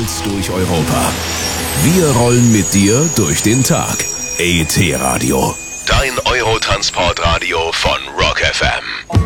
uns durch Europa. Wir rollen mit dir durch den Tag. ET Radio. Dein Eurotransportradio von Rock FM.